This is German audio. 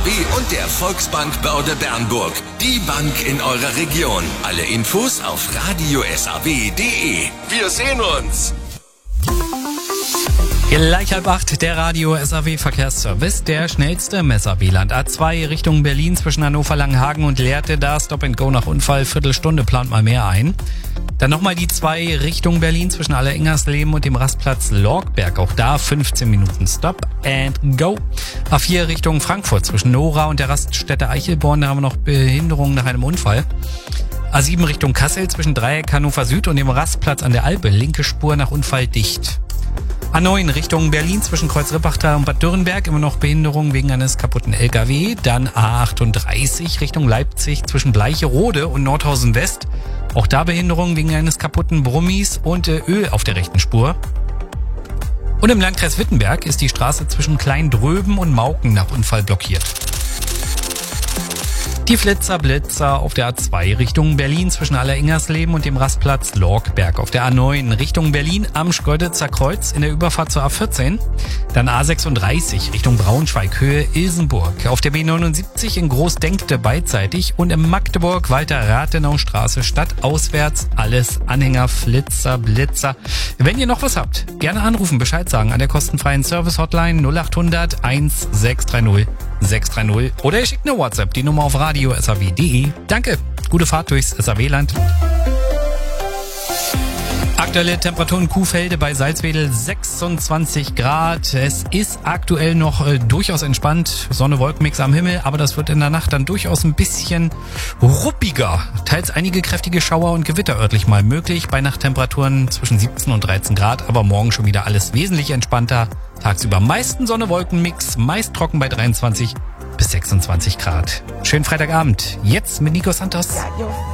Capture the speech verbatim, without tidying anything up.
W und der Volksbank Börde Bernburg. Die Bank in eurer Region. Alle Infos auf radio s a w punkt d e. Wir sehen uns. Gleich halb acht, der Radio S A W Verkehrsservice, der schnellste im S A W-Land. A zwei Richtung Berlin zwischen Hannover, Langenhagen und Lehrte, da Stop and Go nach Unfall, Viertelstunde, plant mal mehr ein. Dann nochmal die zwei Richtung Berlin zwischen Aller-Ingersleben und dem Rastplatz Lorgberg, auch da fünfzehn Minuten Stop and Go. A vier Richtung Frankfurt zwischen Nora und der Raststätte Eichelborn, da haben wir noch Behinderungen nach einem Unfall. A sieben Richtung Kassel zwischen Dreieck Hannover Süd und dem Rastplatz an der Alpe, linke Spur nach Unfall dicht. A neun Richtung Berlin zwischen Kreuz-Rippachtal und Bad Dürrenberg, immer noch Behinderung wegen eines kaputten L K W. Dann A achtunddreißig Richtung Leipzig zwischen Bleicherode und Nordhausen West. Auch da Behinderung wegen eines kaputten Brummis und äh, Öl auf der rechten Spur. Und im Landkreis Wittenberg ist die Straße zwischen Kleindröben und Mauken nach Unfall blockiert. Die Flitzer Blitzer auf der A zwei Richtung Berlin zwischen Aller-Ingersleben und dem Rastplatz Lorgberg. Auf der A neun Richtung Berlin am Schkeuditzer Kreuz in der Überfahrt zur A vierzehn. Dann A sechsunddreißig Richtung Braunschweig Höhe Ilsenburg. Auf der B neunundsiebzig in Großdenkte beidseitig und im Magdeburg Walter Rathenau Straße stadtauswärts alles Anhänger Flitzer Blitzer. Wenn ihr noch was habt, gerne anrufen, Bescheid sagen an der kostenfreien Service-Hotline null acht hundert eins sechs drei null sechs drei null oder ihr schickt eine WhatsApp, die Nummer auf radio s a w punkt d e. Danke, gute Fahrt durchs S A W-Land. Aktuelle Temperatur in Kuhfelde bei Salzwedel sechsundzwanzig Grad. Es ist aktuell noch äh, durchaus entspannt. Sonne-Wolkenmix am Himmel, aber das wird in der Nacht dann durchaus ein bisschen ruppiger. Teils einige kräftige Schauer und Gewitter örtlich mal möglich. Bei Nachttemperaturen zwischen siebzehn und dreizehn Grad, aber morgen schon wieder alles wesentlich entspannter. Tagsüber meisten Sonne-Wolkenmix, meist trocken bei dreiundzwanzig bis sechsundzwanzig Grad. Schönen Freitagabend. Jetzt mit Nico Santos.